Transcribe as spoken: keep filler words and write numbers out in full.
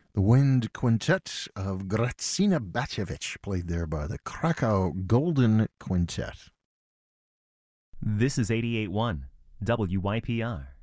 The Wind Quintet of Gracina Bacevich, played there by the Krakow Golden Quintet. This is eighty-eight point one W Y P R.